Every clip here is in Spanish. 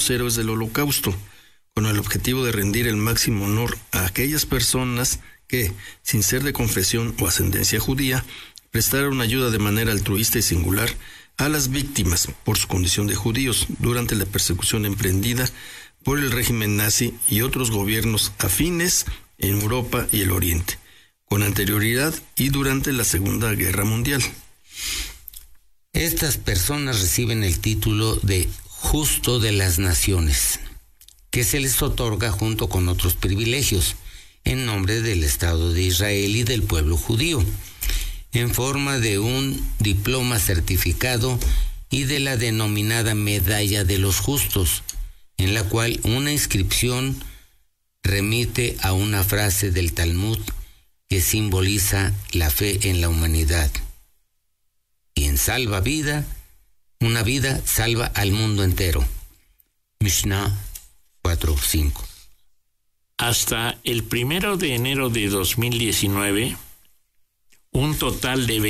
los héroes del Holocausto, con el objetivo de rendir el máximo honor a aquellas personas que, sin ser de confesión o ascendencia judía, prestaron ayuda de manera altruista y singular a las víctimas por su condición de judíos durante la persecución emprendida por el régimen nazi y otros gobiernos afines en Europa y el Oriente, con anterioridad y durante la Segunda Guerra Mundial. Estas personas reciben el título de Justo de las Naciones, que se les otorga junto con otros privilegios, en nombre del Estado de Israel y del pueblo judío, en forma de un diploma certificado y de la denominada Medalla de los Justos, en la cual una inscripción remite a una frase del Talmud que simboliza la fe en la humanidad. Quien salva una vida salva al mundo entero. Mishnah 4:5. Hasta el 1 de enero de 2019, un total de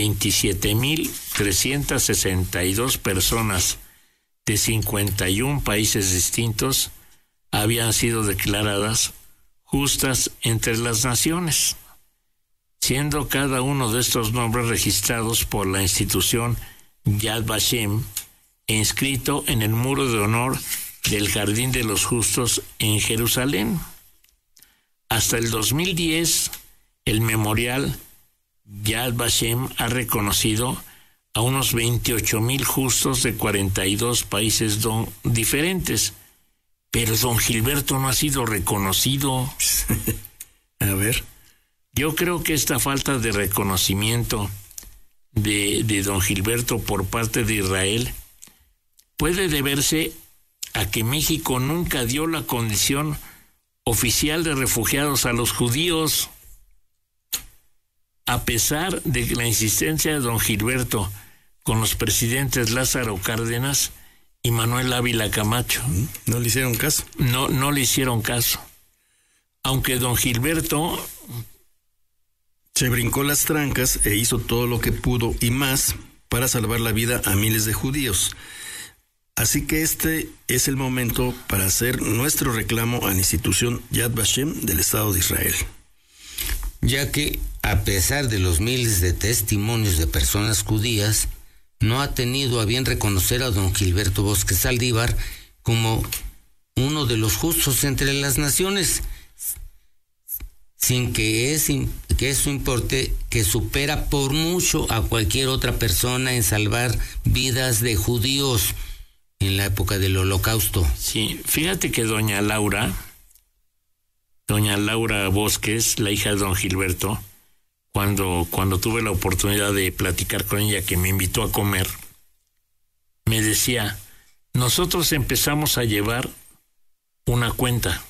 27.362 personas de 51 países distintos habían sido declaradas justas entre las naciones, siendo cada uno de estos nombres registrados por la institución Yad Vashem e inscrito en el muro de honor del Jardín de los Justos en Jerusalén. Hasta el 2010, el memorial Yad Vashem ha reconocido a unos 28,000 justos de 42 países diferentes, pero don Gilberto no ha sido reconocido. A ver. Yo creo que esta falta de reconocimiento de don Gilberto por parte de Israel puede deberse a que México nunca dio la condición oficial de refugiados a los judíos, a pesar de la insistencia de don Gilberto con los presidentes Lázaro Cárdenas y Manuel Ávila Camacho. ¿No le hicieron caso? No le hicieron caso. Aunque don Gilberto se brincó las trancas e hizo todo lo que pudo y más para salvar la vida a miles de judíos. Así que este es el momento para hacer nuestro reclamo a la institución Yad Vashem del Estado de Israel. Ya que, a pesar de los miles de testimonios de personas judías, no ha tenido a bien reconocer a don Gilberto Bosque Saldívar como uno de los justos entre las naciones, sin que eso importe, que supera por mucho a cualquier otra persona en salvar vidas de judíos en la época del Holocausto. Sí, fíjate que doña Laura Bosques, la hija de don Gilberto, cuando tuve la oportunidad de platicar con ella, que me invitó a comer, me decía, nosotros empezamos a llevar una cuenta,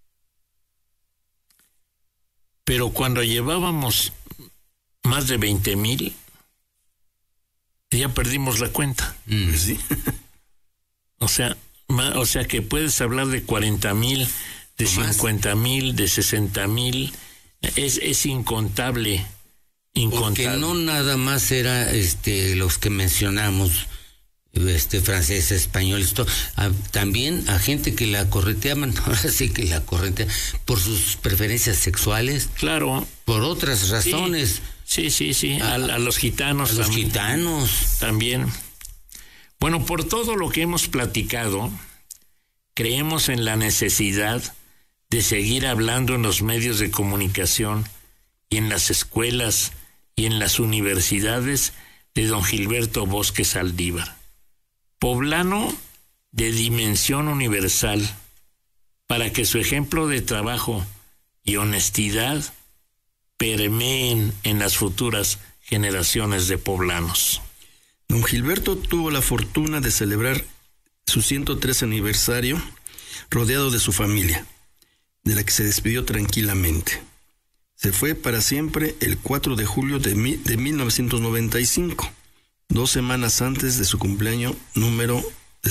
pero cuando llevábamos más de 20,000, ya perdimos la cuenta. Sí. O sea que puedes hablar de 40,000, de 50,000, de 60,000, es incontable. Porque no nada más era los que mencionamos, francés, español, también a gente que la correteaban, ahora sí que la corretean por sus preferencias sexuales. Claro. Por otras razones. Sí. A los gitanos. A los gitanos. También. Bueno, por todo lo que hemos platicado, creemos en la necesidad de seguir hablando en los medios de comunicación y en las escuelas y en las universidades de don Gilberto Bosque Saldívar, poblano de dimensión universal, para que su ejemplo de trabajo y honestidad permeen en las futuras generaciones de poblanos. Don Gilberto tuvo la fortuna de celebrar su 103 aniversario rodeado de su familia, de la que se despidió tranquilamente. Se fue para siempre el 4 de julio de 1995, 2 semanas antes de su cumpleaños número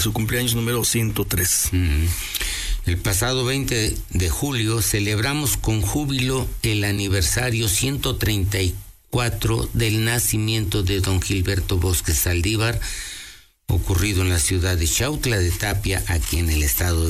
103. El pasado 20 de julio celebramos con júbilo el aniversario 134 del nacimiento de don Gilberto Bosque Saldívar, ocurrido en la ciudad de Chautla de Tapia, aquí en el estado de